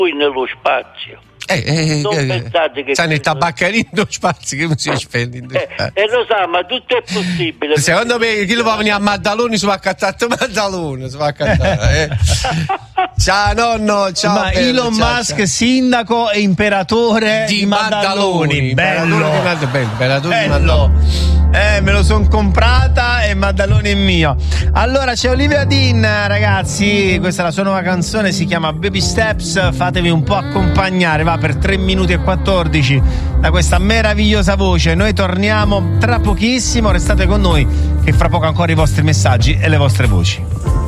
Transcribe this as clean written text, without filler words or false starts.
nello spazio. Non pensate che stanno i tabaccherini nello spazio, che non si spende e lo sa, ma tutto è possibile. Secondo me chi lo va a venire a Maddaloni si va a accattare Maddaloni, si va a accattare. Ciao nonno, ciao. Ma bello, Elon ciao, Musk, ciao. sindaco e imperatore di Maddaloni. Bello. Me lo son comprata e Maddaloni è mio. Allora c'è Olivia Dean, ragazzi, questa è la sua nuova canzone, si chiama Baby Steps, fatevi un po' accompagnare, va, per 3 minuti e 14 da questa meravigliosa voce. Noi torniamo tra pochissimo, restate con noi che fra poco ancora i vostri messaggi e le vostre voci.